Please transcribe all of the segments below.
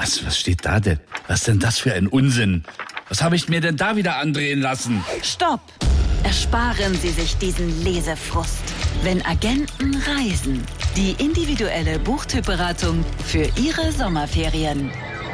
Was steht da denn? Was ist denn das für ein Unsinn? Was habe ich mir denn da wieder andrehen lassen? Stopp! Ersparen Sie sich diesen Lesefrust. Wenn Agenten reisen. Die individuelle Buchtypberatung für Ihre Sommerferien.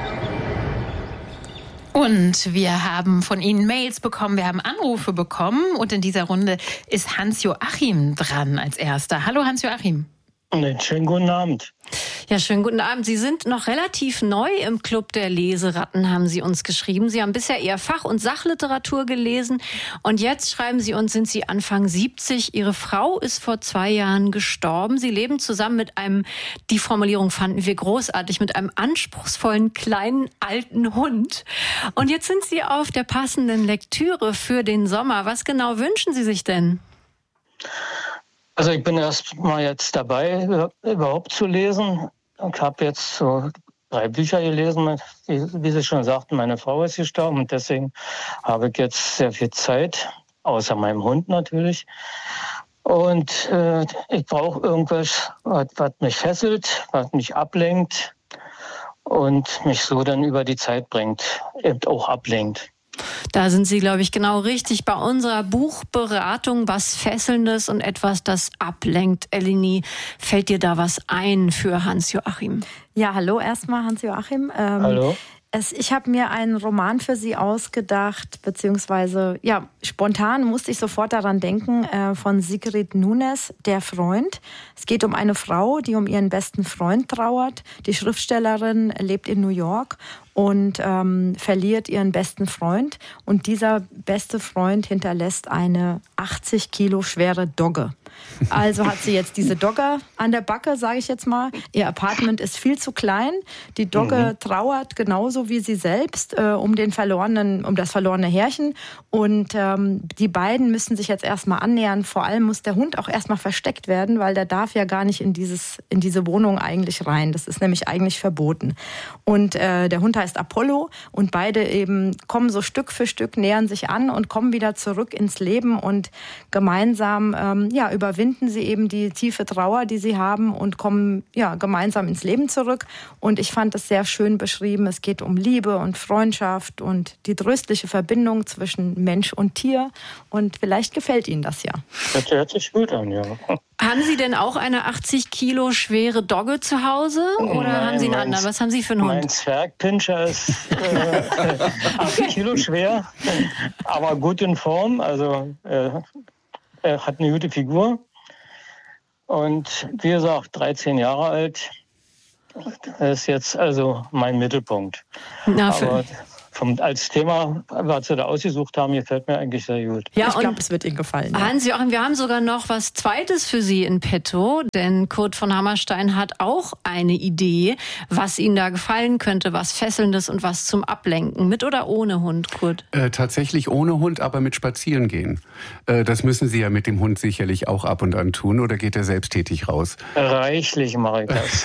Und wir haben von Ihnen Mails bekommen, wir haben Anrufe bekommen. Und in dieser Runde ist Hans-Joachim dran als Erster. Hallo Hans-Joachim. Schönen guten Abend. Ja, schönen guten Abend. Sie sind noch relativ neu im Club der Leseratten, haben Sie uns geschrieben. Sie haben bisher eher Fach- und Sachliteratur gelesen. Und jetzt schreiben Sie uns, sind Sie Anfang 70. Ihre Frau ist vor 2 Jahren gestorben. Sie leben zusammen mit einem, die Formulierung fanden wir großartig, mit einem anspruchsvollen kleinen alten Hund. Und jetzt sind Sie auf der passenden Lektüre für den Sommer. Was genau wünschen Sie sich denn? Also ich bin erst mal jetzt dabei, überhaupt zu lesen. Ich habe jetzt so 3 Bücher gelesen. Wie Sie schon sagten, meine Frau ist gestorben und deswegen habe ich jetzt sehr viel Zeit, außer meinem Hund natürlich. Und ich brauche irgendwas, was mich fesselt, was mich ablenkt und mich so dann über die Zeit bringt, eben auch ablenkt. Da sind Sie, glaube ich, genau richtig bei unserer Buchberatung. Was Fesselndes und etwas, das ablenkt. Eleni, fällt dir da was ein für Hans-Joachim? Ja, hallo erstmal Hans-Joachim. Hallo. Ich habe mir einen Roman für Sie ausgedacht, beziehungsweise ja, spontan musste ich sofort daran denken, von Sigrid Nunes, Der Freund. Es geht um eine Frau, die um ihren besten Freund trauert. Die Schriftstellerin lebt in New York und verliert ihren besten Freund. Und dieser beste Freund hinterlässt eine 80 Kilo schwere Dogge. Also hat sie jetzt diese Dogge an der Backe, sage ich jetzt mal. Ihr Apartment ist viel zu klein. Die Dogge trauert genauso wie sie selbst um das verlorene Härchen. Und die beiden müssen sich jetzt erstmal annähern. Vor allem muss der Hund auch erstmal versteckt werden, weil der darf ja gar nicht in diese Wohnung eigentlich rein. Das ist nämlich eigentlich verboten. Und der Hund heißt Apollo und beide eben kommen so Stück für Stück, nähern sich an und kommen wieder zurück ins Leben und gemeinsam überwinden sie eben die tiefe Trauer, die sie haben und kommen gemeinsam ins Leben zurück. Und ich fand das sehr schön beschrieben. Es geht um Liebe und Freundschaft und die tröstliche Verbindung zwischen Mensch und Tier. Und vielleicht gefällt Ihnen das ja. Das hört sich gut an, ja. Haben Sie denn auch eine 80 Kilo schwere Dogge zu Hause? Oder Nein, haben Sie einen anderen? Was haben Sie für einen Hund? Mein Zwergpinscher ist 80 Kilo schwer, aber gut in Form. Also er hat eine gute Figur. Und wie gesagt, 13 Jahre alt. Das ist jetzt also mein Mittelpunkt. Aber als Thema, was Sie da ausgesucht haben, gefällt mir eigentlich sehr gut. Ja, ich glaube, es wird Ihnen gefallen. Ja. Hans-Joachim, wir haben sogar noch was Zweites für Sie in petto, denn Kurt von Hammerstein hat auch eine Idee, was Ihnen da gefallen könnte, was Fesselndes und was zum Ablenken. Mit oder ohne Hund, Kurt? Tatsächlich ohne Hund, aber mit Spazierengehen. Das müssen Sie ja mit dem Hund sicherlich auch ab und an tun, oder geht er selbsttätig raus? Reichlich mache ich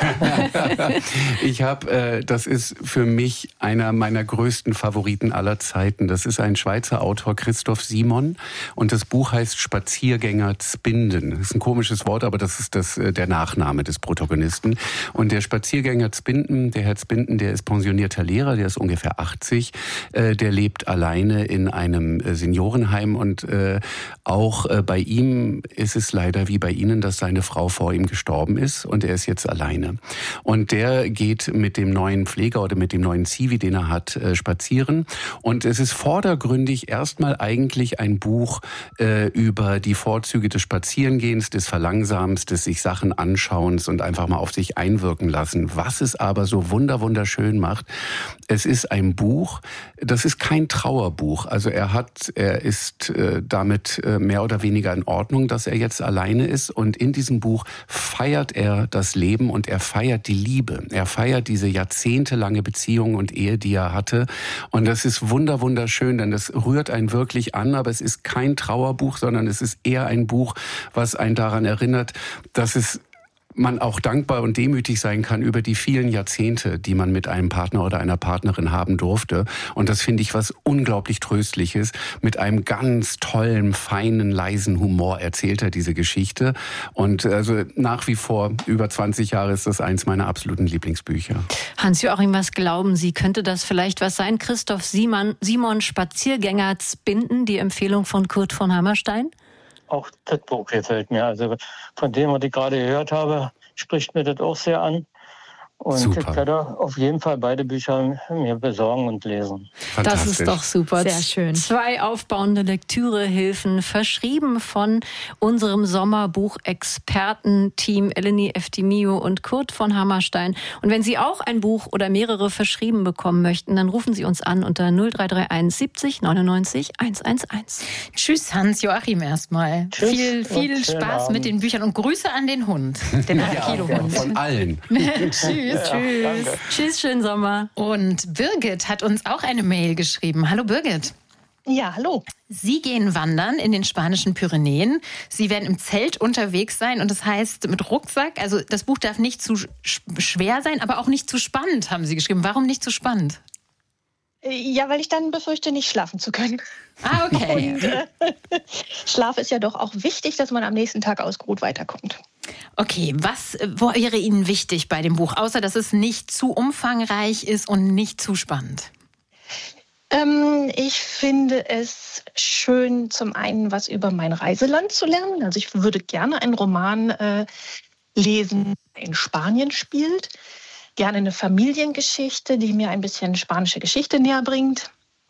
das. Das ist für mich einer meiner größten Favoriten aller Zeiten. Das ist ein Schweizer Autor, Christoph Simon, und das Buch heißt Spaziergänger Zbinden. Das ist ein komisches Wort, aber das ist der Nachname des Protagonisten. Und der Spaziergänger Zbinden, der Herr Zbinden, der ist pensionierter Lehrer, der ist ungefähr 80, der lebt alleine in einem Seniorenheim und auch bei ihm ist es leider wie bei Ihnen, dass seine Frau vor ihm gestorben ist und er ist jetzt alleine. Und der geht mit dem neuen Pfleger oder mit dem neuen Zivi, den er hat, spazieren. Und es ist vordergründig erstmal eigentlich ein Buch über die Vorzüge des Spazierengehens, des Verlangsamens, des sich Sachen anschauens und einfach mal auf sich einwirken lassen. Was es aber so wunderschön macht, es ist ein Buch, das ist kein Trauerbuch. Also er ist damit mehr oder weniger in Ordnung, dass er jetzt alleine ist. Und in diesem Buch feiert er das Leben und er feiert die Liebe. Er feiert diese jahrzehntelange Beziehung und Ehe, die er hatte. Und das ist wunderschön, denn das rührt einen wirklich an, aber es ist kein Trauerbuch, sondern es ist eher ein Buch, was einen daran erinnert, dass es man auch dankbar und demütig sein kann über die vielen Jahrzehnte, die man mit einem Partner oder einer Partnerin haben durfte. Und das finde ich was unglaublich Tröstliches. Mit einem ganz tollen, feinen, leisen Humor erzählt er diese Geschichte. Und also nach wie vor, über 20 Jahre, ist das eins meiner absoluten Lieblingsbücher. Hans-Joachim, was glauben Sie? Könnte das vielleicht was sein? Christoph Simon, Spaziergänger Zbinden, die Empfehlung von Kurt von Hammerstein? Auch das Buch gefällt mir. Also von dem, was ich gerade gehört habe, spricht mir das auch sehr an. Und super. Ich werde auf jeden Fall beide Bücher mir besorgen und lesen. Das ist doch super. Sehr schön. 2 aufbauende Lektürehilfen, verschrieben von unserem Sommerbuch-Experten-Team Eleni Eftimio und Kurt von Hammerstein. Und wenn Sie auch ein Buch oder mehrere verschrieben bekommen möchten, dann rufen Sie uns an unter 0331 70 99 111. Tschüss, Hans-Joachim, erstmal. Tschüss Viel Spaß mit den Büchern und Grüße an den Hund, den Kilo-Hund. Von allen. Tschüss. Danke. Tschüss, schönen Sommer. Und Birgit hat uns auch eine Mail geschrieben. Hallo Birgit. Ja, hallo. Sie gehen wandern in den spanischen Pyrenäen. Sie werden im Zelt unterwegs sein und das heißt mit Rucksack. Also das Buch darf nicht zu schwer sein, aber auch nicht zu spannend, haben Sie geschrieben. Warum nicht zu spannend? Ja, weil ich dann befürchte, nicht schlafen zu können. Ah, okay. Und Schlaf ist ja doch auch wichtig, dass man am nächsten Tag ausgeruht weiterkommt. Okay, was wäre Ihnen wichtig bei dem Buch, außer dass es nicht zu umfangreich ist und nicht zu spannend? Ich finde es schön, zum einen was über mein Reiseland zu lernen. Also ich würde gerne einen Roman lesen, der in Spanien spielt. Gerne eine Familiengeschichte, die mir ein bisschen spanische Geschichte näher bringt.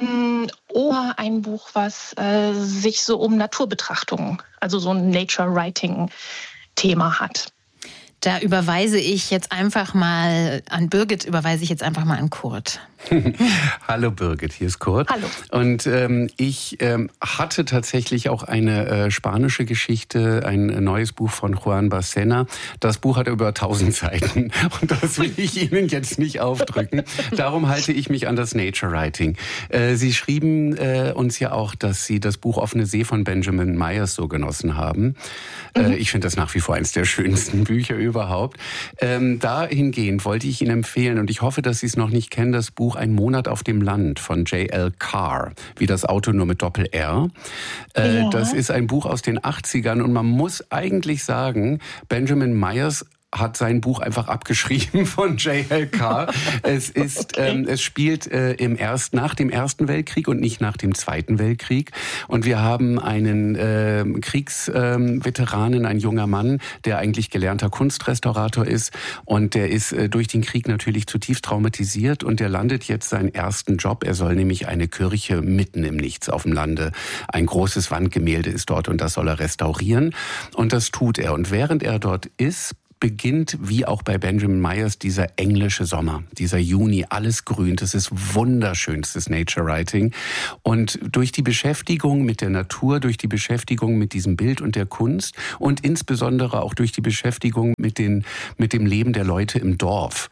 Oder ein Buch, was sich so um Naturbetrachtungen, also so ein Nature-Writing-Thema hat. Da überweise ich jetzt einfach mal an Birgit, an Kurt. Hallo Birgit, hier ist Kurt. Hallo. Und ich hatte tatsächlich auch eine spanische Geschichte, ein neues Buch von Juan Barcena. Das Buch hat über 1000 Seiten und das will ich Ihnen jetzt nicht aufdrücken. Darum halte ich mich an das Nature Writing. Sie schrieben uns ja auch, dass Sie das Buch Offene See von Benjamin Myers so genossen haben. Ich finde das nach wie vor eines der schönsten Bücher überhaupt. Dahingehend wollte ich Ihnen empfehlen, und ich hoffe, dass Sie es noch nicht kennen, das Buch Ein Monat auf dem Land von J.L. Carr, wie das Auto nur mit Doppel-R. Ja. Das ist ein Buch aus den 80ern und man muss eigentlich sagen, Benjamin Myers hat sein Buch einfach abgeschrieben von J.L. Carr. Es spielt nach dem Ersten Weltkrieg und nicht nach dem Zweiten Weltkrieg. Und wir haben einen Kriegsveteranen, ein junger Mann, der eigentlich gelernter Kunstrestaurator ist. Und der ist durch den Krieg natürlich zutiefst traumatisiert. Und der landet jetzt seinen ersten Job. Er soll nämlich eine Kirche mitten im Nichts auf dem Lande. Ein großes Wandgemälde ist dort und das soll er restaurieren. Und das tut er. Und während er dort ist, beginnt, wie auch bei Benjamin Myers, dieser englische Sommer, dieser Juni, alles grün. Das ist wunderschönstes Nature Writing. Und durch die Beschäftigung mit der Natur, durch die Beschäftigung mit diesem Bild und der Kunst und insbesondere auch durch die Beschäftigung mit dem Leben der Leute im Dorf,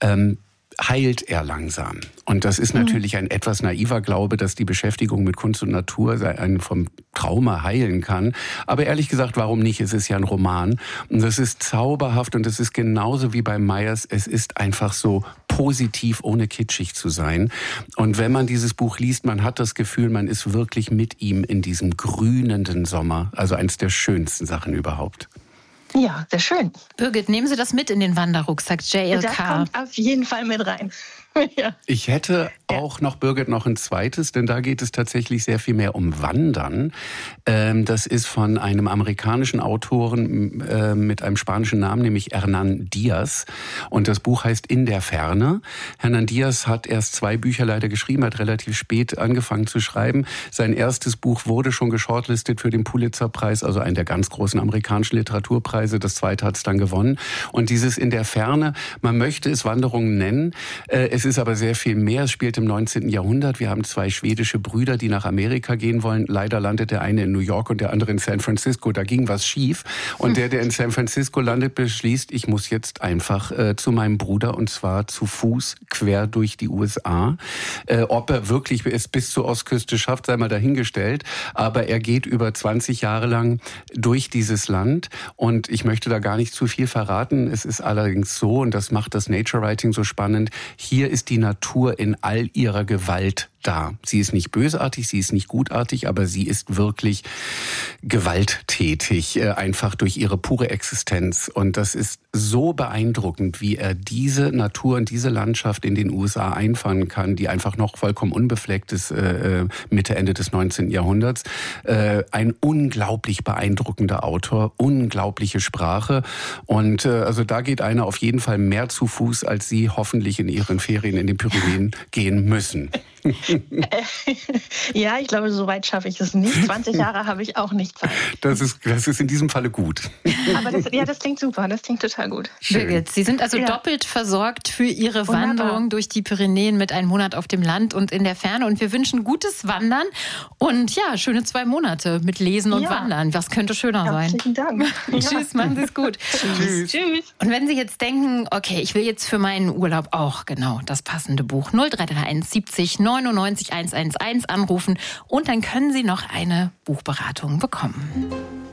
heilt er langsam. Und das ist natürlich ein etwas naiver Glaube, dass die Beschäftigung mit Kunst und Natur einen vom Trauma heilen kann. Aber ehrlich gesagt, warum nicht? Es ist ja ein Roman. Und das ist zauberhaft und es ist genauso wie bei Myers. Es ist einfach so positiv, ohne kitschig zu sein. Und wenn man dieses Buch liest, man hat das Gefühl, man ist wirklich mit ihm in diesem grünenden Sommer. Also eines der schönsten Sachen überhaupt. Ja, sehr schön. Birgit, nehmen Sie das mit in den Wanderrucksack, J.L. Das Carr. kommt auf jeden Fall mit rein. Ja. Ich hätte auch noch, Birgit, noch ein zweites, denn da geht es tatsächlich sehr viel mehr um Wandern. Das ist von einem amerikanischen Autoren mit einem spanischen Namen, nämlich Hernán Diaz. Und das Buch heißt In der Ferne. Hernán Diaz hat erst 2 Bücher leider geschrieben, hat relativ spät angefangen zu schreiben. Sein erstes Buch wurde schon geshortlistet für den Pulitzer-Preis, also einen der ganz großen amerikanischen Literaturpreise. Das zweite hat es dann gewonnen. Und dieses In der Ferne, man möchte es Wanderungen nennen. Es ist aber sehr viel mehr. Es spielt im 19. Jahrhundert. Wir haben 2 schwedische Brüder, die nach Amerika gehen wollen. Leider landet der eine in New York und der andere in San Francisco. Da ging was schief. Und der in San Francisco landet, beschließt, ich muss jetzt einfach zu meinem Bruder, und zwar zu Fuß quer durch die USA. Ob er wirklich es bis zur Ostküste schafft, sei mal dahingestellt. Aber er geht über 20 Jahre lang durch dieses Land. Und ich möchte da gar nicht zu viel verraten. Es ist allerdings so, und das macht das Nature Writing so spannend, hier ist die Natur in all ihrer Gewalt da. Sie ist nicht bösartig, sie ist nicht gutartig, aber sie ist wirklich gewalttätig, einfach durch ihre pure Existenz. Und das ist so beeindruckend, wie er diese Natur und diese Landschaft in den USA einfangen kann, die einfach noch vollkommen unbefleckt ist, Mitte, Ende des 19. Jahrhunderts. Ein unglaublich beeindruckender Autor, unglaubliche Sprache. Und also da geht einer auf jeden Fall mehr zu Fuß, als Sie hoffentlich in Ihren Ferien in den Pyrenäen gehen müssen. Ja, ich glaube, so weit schaffe ich es nicht. 20 Jahre habe ich auch nicht Zeit. Das ist in diesem Falle gut. Aber das klingt super, das klingt total gut. Birgit, Sie sind also doppelt versorgt für Ihre Wanderung durch die Pyrenäen mit einem Monat auf dem Land und in der Ferne. Und wir wünschen gutes Wandern und ja, schöne 2 Monate mit Lesen und Wandern. Was könnte schöner sein? Herzlichen Dank. Tschüss, machen Sie es gut. Tschüss. Tschüss. Und wenn Sie jetzt denken, okay, ich will jetzt für meinen Urlaub auch genau das passende Buch, 0331 70 99 111 anrufen und dann können Sie noch eine Buchberatung bekommen.